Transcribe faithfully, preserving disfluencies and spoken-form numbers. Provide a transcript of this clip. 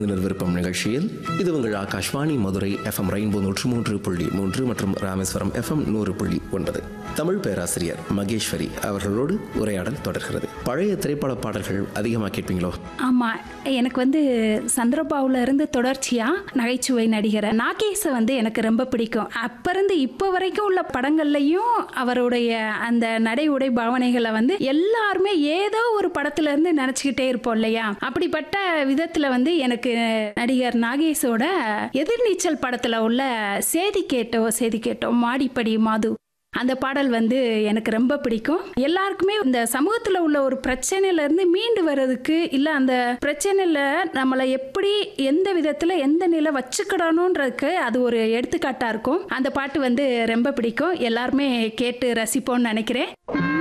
விருப்பம் நிகழ்ச்சியில் இது உங்கள் ஆகாஷ்வாணி மதுரை எஃப்எம் ரெயின்போ நூற்று மூன்று புள்ளி மூன்று மற்றும் ராமேஸ்வரம் எஃப்எம் நூறு புள்ளி ஒன்பது. தமிழ் பேராசிரியர் மகேஸ்வரி அவர்களோடு உரையாடல் தொடர்கிறது. பழைய திரைப்பட பாடல்கள் அதிகமாக கேட்பீங்களோ? ஆமாம், எனக்கு வந்து சந்திரபாபுல இருந்து தொடர்ச்சியா நகைச்சுவை நடிகர் நாகேஷை வந்து எனக்கு ரொம்ப பிடிக்கும். அப்ப இருந்து இப்போ வரைக்கும் உள்ள படங்கள்லையும் அவருடைய அந்த நடை உடை பாவனைகளை வந்து எல்லாருமே ஏதோ ஒரு படத்துல இருந்து நினைச்சுக்கிட்டே இருப்போம் இல்லையா? அப்படிப்பட்ட விதத்துல வந்து எனக்கு நடிகர் நாகேஷோட எதிர்நீச்சல் படத்துல உள்ள சேதி கேட்டோ சேதி கேட்டோ மாடிப்படி மாது அந்த பாடல் வந்து எனக்கு ரொம்ப பிடிக்கும். எல்லாருக்குமே இந்த சமூகத்துல உள்ள ஒரு பிரச்சனையில இருந்து மீண்டு வர்றதுக்கு இல்ல அந்த பிரச்சனையில நம்மளை எப்படி எந்த விதத்துல எந்த நிலை வச்சுக்கிடணும்ன்றதுக்கு அது ஒரு எடுத்துக்காட்டா இருக்கும். அந்த பாட்டு வந்து ரொம்ப பிடிக்கும். எல்லாருமே கேட்டு ரசிப்போம்னு நினைக்கிறேன்.